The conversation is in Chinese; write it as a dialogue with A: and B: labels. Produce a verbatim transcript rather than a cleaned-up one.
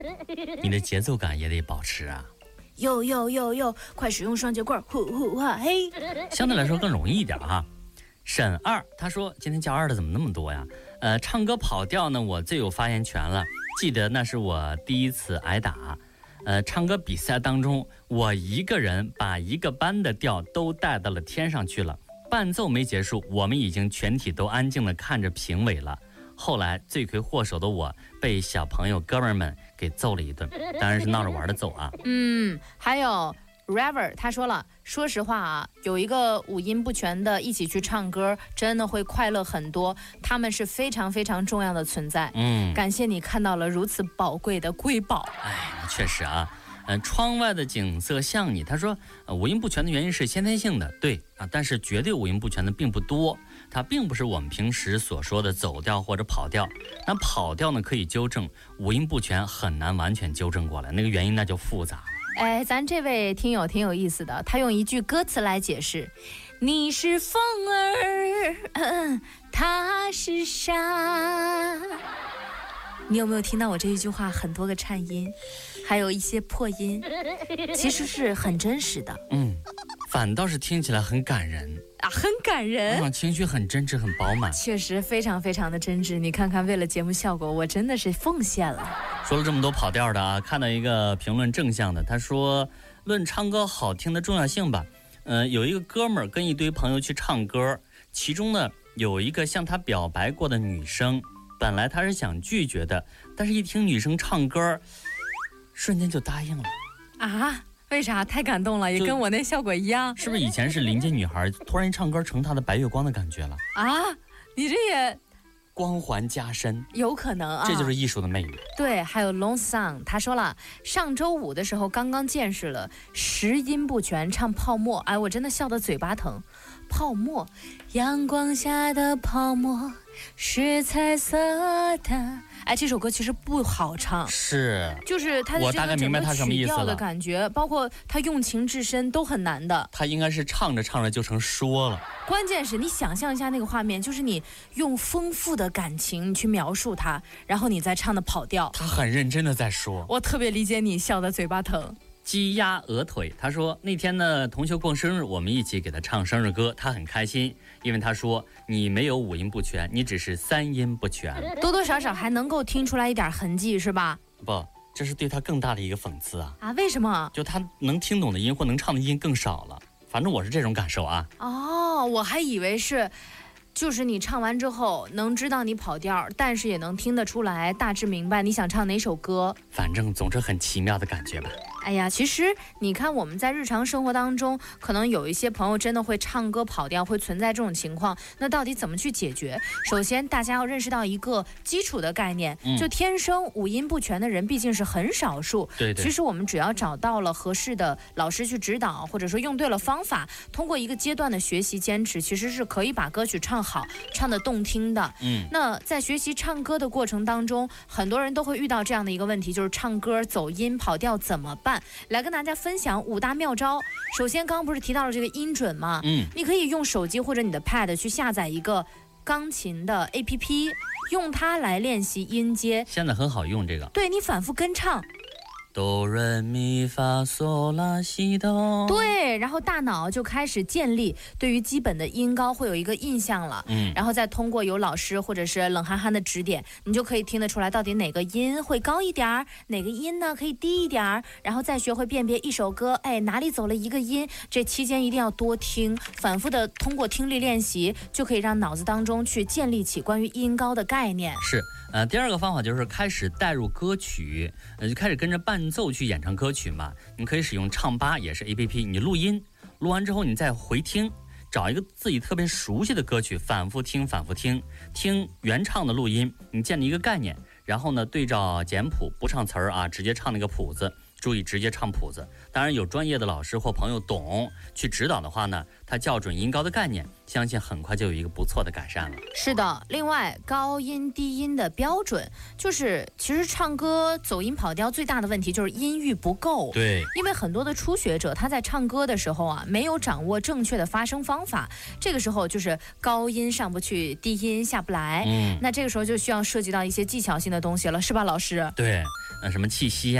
A: 你的节奏感也得保持啊。
B: 哟哟哟哟，快使用双节棍，呼呼哈嘿。
A: 相对来说更容易一点哈。沈二他说今天叫二的怎么那么多呀？呃，唱歌跑调呢，我最有发言权了。记得那是我第一次挨打。呃，唱歌比赛当中，我一个人把一个班的调都带到了天上去了。伴奏没结束，我们已经全体都安静地看着评委了。后来罪魁祸首的我被小朋友哥们们给揍了一顿，当然是闹着玩的揍啊。
B: 嗯，还有 River 他说了，说实话啊，有一个五音不全的一起去唱歌，真的会快乐很多。他们是非常非常重要的存在。嗯，感谢你看到了如此宝贵的瑰宝。
A: 哎，确实啊。嗯、呃，窗外的景色像你。他说、呃，五音不全的原因是先天性的，对啊，但是绝对五音不全的并不多。它并不是我们平时所说的走调或者跑调。那跑调呢可以纠正，五音不全很难完全纠正过来，那个原因那就复杂了。
B: 哎，咱这位听友挺有意思的，他用一句歌词来解释：你是风儿，嗯、他是沙。你有没有听到我这一句话很多个颤音，还有一些破音，其实是很真实的。
A: 嗯，反倒是听起来很感人
B: 啊，很感人、
A: 啊、情绪很真挚很饱满，
B: 确实非常非常的真挚。你看看，为了节目效果，我真的是奉献了。
A: 说了这么多跑调的啊，看到一个评论正向的，他说论唱歌好听的重要性吧，呃，有一个哥们儿跟一堆朋友去唱歌，其中呢有一个向他表白过的女生，本来他是想拒绝的，但是一听女生唱歌，瞬间就答应了
B: 啊。为啥？太感动了，也跟我那效果一样。
A: 是不是以前是邻居女孩，突然一唱歌成她的白月光的感觉了
B: 啊？你这也
A: 光环加深，
B: 有可能啊，
A: 这就是艺术的魅力。
B: 对，还有 Long Song 他说了，上周五的时候刚刚见识了十音不全唱泡沫，哎，我真的笑得嘴巴疼。泡沫，阳光下的泡沫是彩色的。哎，这首歌其实不好唱，
A: 是，
B: 就是它的
A: 我大概明白它什么意思了。
B: 的感觉，包括它用情至深都很难的。
A: 它应该是唱着唱着就成说了。
B: 关键是你想象一下那个画面，就是你用丰富的感情你去描述它，然后你再唱的跑调。
A: 他很认真的在说，
B: 我特别理解你笑得嘴巴疼。
A: 鸡鸭鹅腿，他说那天呢同学过生日，我们一起给他唱生日歌，他很开心，因为他说你没有五音不全，你只是三音不全，
B: 多多少少还能够听出来一点痕迹，是吧？
A: 不，这是对他更大的一个讽刺啊！
B: 啊，为什么？
A: 就他能听懂的音或能唱的音更少了，反正我是这种感受啊。
B: 哦，我还以为是就是你唱完之后能知道你跑调，但是也能听得出来，大致明白你想唱哪首歌，
A: 反正总之很奇妙的感觉吧。
B: 哎呀，其实你看我们在日常生活当中，可能有一些朋友真的会唱歌跑调，会存在这种情况，那到底怎么去解决？首先大家要认识到一个基础的概念，嗯、就天生五音不全的人毕竟是很少数。
A: 对对，
B: 其实我们只要找到了合适的老师去指导，或者说用对了方法，通过一个阶段的学习坚持，其实是可以把歌曲唱好，唱得动听的。嗯，那在学习唱歌的过程当中，很多人都会遇到这样的一个问题，就是唱歌走音跑调怎么办？来跟大家分享五大妙招。首先刚刚不是提到了这个音准吗？嗯，你可以用手机或者你的 pad 去下载一个钢琴的 A P P， 用它来练习音阶。
A: 现在很好用这个，
B: 对，你反复跟唱
A: 哆来咪发嗦拉西哆，
B: 对，然后大脑就开始建立对于基本的音高会有一个印象了，嗯，然后再通过有老师或者是冷憨憨的指点，你就可以听得出来到底哪个音会高一点，哪个音呢可以低一点，然后再学会辨别一首歌，哎，哪里走了一个音，这期间一定要多听，反复的通过听力练习，就可以让脑子当中去建立起关于音高的概念。
A: 是，呃，第二个方法就是开始带入歌曲，呃，就开始跟着伴奏去演唱歌曲嘛。你可以使用唱吧，也是 A P P， 你录音，录完之后你再回听，找一个自己特别熟悉的歌曲，反复听，反复听，听原唱的录音，你建立一个概念，然后呢对照简谱，不唱词儿啊，直接唱那个谱子。注意直接唱谱子，当然有专业的老师或朋友懂去指导的话呢，他校准音高的概念，相信很快就有一个不错的改善了。
B: 是的，另外高音低音的标准，就是其实唱歌走音跑调最大的问题就是音域不够。
A: 对，
B: 因为很多的初学者他在唱歌的时候啊，没有掌握正确的发声方法，这个时候就是高音上不去，低音下不来。嗯，那这个时候就需要涉及到一些技巧性的东西了，是吧，老师？
A: 对， 呃什么气息